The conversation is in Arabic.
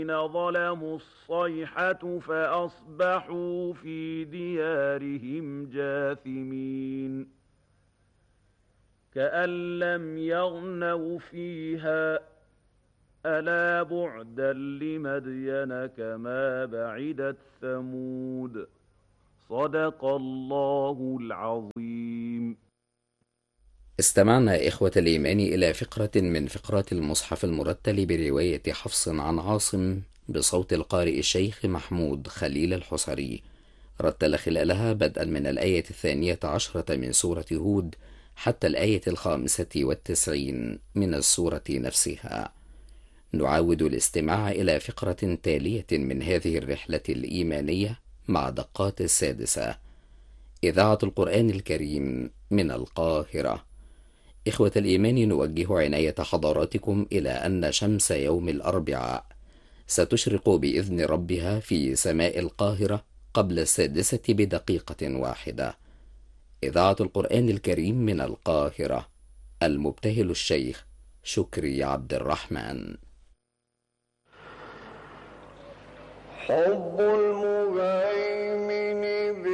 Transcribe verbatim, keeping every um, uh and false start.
ظلموا الصيحة فأصبحوا في ديارهم جاثمين كأن لم يغنوا فيها ألا بعدا لمدين كما بعدت ثمود صدق الله العظيم. استمعنا إخوة الإيمان إلى فقرة من فقرات المصحف المرتل برواية حفص عن عاصم بصوت القارئ الشيخ محمود خليل الحصري، رتل خلالها بدءا من الآية الثانية عشرة من سورة هود حتى الآية الخامسة والتسعين من السورة نفسها. نعاود الاستماع إلى فقرة تالية من هذه الرحلة الإيمانية مع دقات السادسة. إذاعة القرآن الكريم من القاهرة. إخوة الإيمان، نوجه عناية حضراتكم إلى أن شمس يوم الأربعاء ستشرق بإذن ربها في سماء القاهرة قبل السادسة بدقيقة واحدة. إذاعة القرآن الكريم من القاهرة. المبتهل الشيخ شكري عبد الرحمن. حب المهيمن